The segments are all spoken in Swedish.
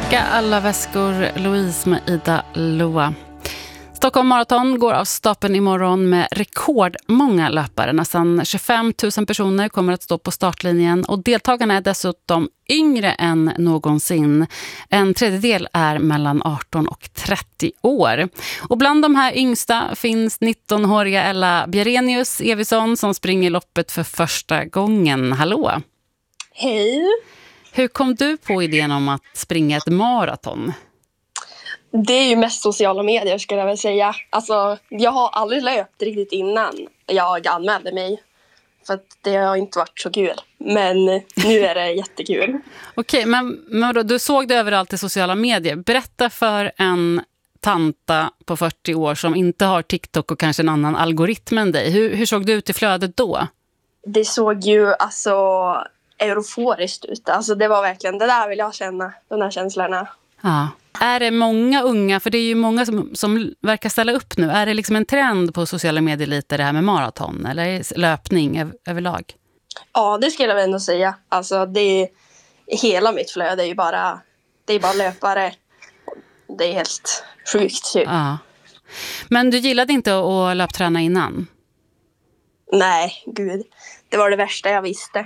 Packa alla väskor, Louise med Ida Loa. Stockholm Marathon går av stapeln imorgon med rekordmånga löpare. Nästan 25 000 personer kommer att stå på startlinjen och deltagarna är dessutom yngre än någonsin. En tredjedel är mellan 18 och 30 år. Och bland de här yngsta finns 19-åriga Ella Bjerenius Evison som springer loppet för första gången. Hallå! Hej! Hur kom du på idén om att springa ett maraton? Det är ju mest sociala medier skulle jag väl säga. Alltså, jag har aldrig löpt riktigt innan jag anmälde mig. För att det har inte varit så kul. Men nu är det jättekul. Okej, men då, du såg det överallt i sociala medier. Berätta för en tanta på 40 år som inte har TikTok och kanske en annan algoritm än dig. Hur såg det ut i flödet då? Det såg ju alltså euforiskt ut. Alltså det var verkligen, det där vill jag känna, de här känslorna. Ja. Är det många unga, för det är ju många som verkar ställa upp nu. Är det liksom en trend på sociala medier lite det här med maraton eller löpning överlag? Ja, det skulle jag ändå säga. Alltså hela mitt flöde är ju bara löpare. Det är helt sjukt typ. Ja. Men du gillade inte att löpträna innan? Nej, gud. Det var det värsta jag visste.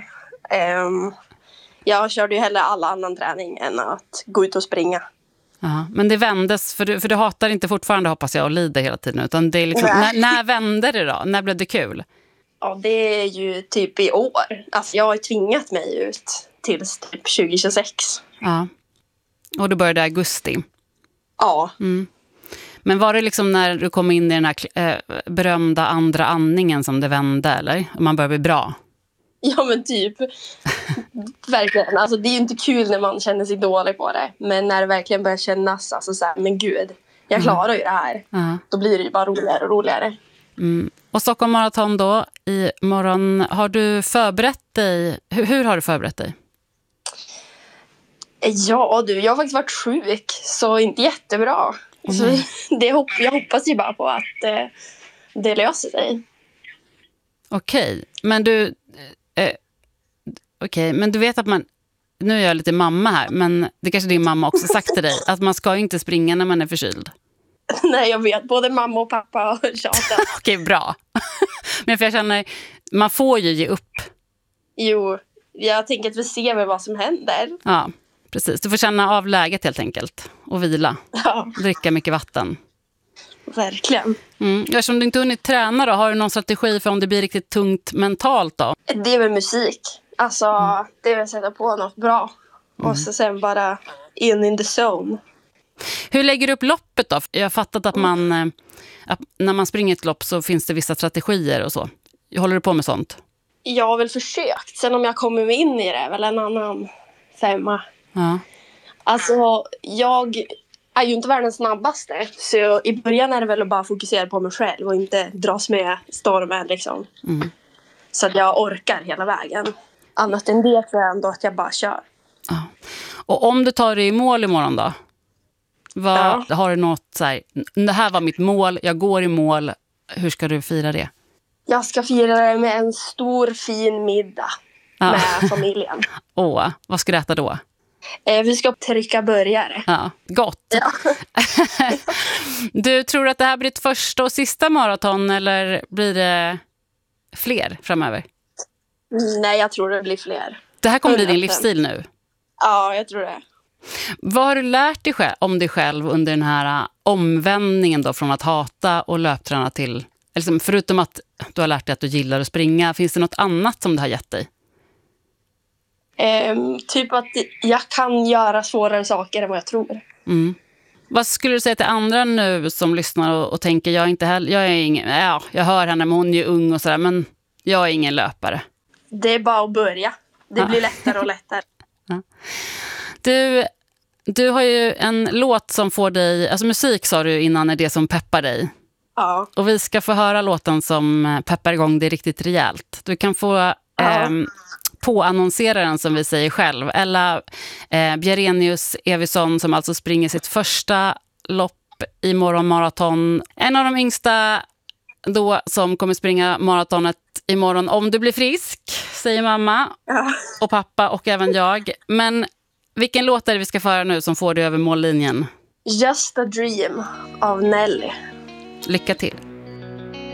Jag körde ju hellre all annan träning än att gå ut och springa. Ja, men det vändes, för du hatar inte fortfarande, hoppas jag, och lider hela tiden. Utan det är liksom, när vände det då? När blev det kul? Ja, det är ju typ i år. Alltså jag har ju tvingat mig ut till typ 2026. Ja, och du började i augusti. Ja. Mm. Men var det liksom när du kom in i den här berömda andra andningen som det vände, eller? Man började bli bra? Ja, men typ. Verkligen. Alltså det är ju inte kul när man känner sig dålig på det. Men när det verkligen börjar kännas, alltså så här, men gud, jag klarar ju det här. Då blir det ju bara roligare och roligare. Mm. Och Stockholm Marathon då, imorgon. Har du förberett dig? Hur har du förberett dig? Ja, jag har faktiskt varit sjuk, så inte jättebra. Så jag hoppas ju bara på att det löser sig. Okej, men du vet att nu är jag lite mamma här, men det kanske din mamma också sagt till dig, att man ska ju inte springa när man är förkyld. Nej, jag vet. Både mamma och pappa har tjatat. Okej, bra. Men för jag känner, man får ju ge upp. Jo, jag tänker att vi ser väl vad som händer. Ja, precis. Du får känna av läget helt enkelt och vila. Ja. Dricka mycket vatten. Verkligen. Eftersom du inte hunnit träna då, har du någon strategi för om det blir riktigt tungt mentalt då? Det är väl musik. Alltså, det är väl att sätta på något bra. Och så sen bara in the zone. Hur lägger du upp loppet då? Jag har fattat att när man springer ett lopp så finns det vissa strategier och så. Håller du på med sånt? Jag har väl försökt. Sen om jag kommer mig in i det är väl en annan femma. Ja. Alltså, jag är ju inte världens snabbaste. Så i början är det väl att bara fokusera på mig själv och inte dras med stormen liksom. Så att jag orkar hela vägen. Annat än det tror jag ändå att jag bara kör. Ja. Och om du tar dig i mål imorgon då? Har du något så här, det här var mitt mål, jag går i mål. Hur ska du fira det? Jag ska fira det med en stor fin middag med familjen. Vad ska du äta då? Vi ska trycka burgare. Ja, gott. Ja. Du tror att det här blir ett första och sista maraton eller blir det fler framöver? Nej, jag tror det blir fler. Det här kommer bli din livsstil nu? Ja, jag tror det. Vad har du lärt dig om dig själv under den här omvändningen då, från att hata och löpträna till, liksom, förutom att du har lärt dig att du gillar att springa, finns det något annat som det har gett dig? Typ att jag kan göra svårare saker än vad jag tror. Vad skulle du säga till andra nu som lyssnar och tänker, jag hör henne men hon är ju ung och sådär, men jag är ingen löpare. Det är bara att börja. Det blir lättare och lättare. Ja. Du har ju en låt som får dig, alltså musik sa du innan är det som peppar dig. Ja. Och vi ska få höra låten som peppar igång det riktigt rejält. Du kan få påannonsera den som vi säger själv. Ella Bjerenius Evison som alltså springer sitt första lopp i morgonmaraton. En av de yngsta då som kommer springa maratonet imorgon om du blir frisk, säger mamma och pappa och även jag. Men Vilken låt är det vi ska föra nu som får dig över mållinjen? Just a Dream av Nelly. Lycka till!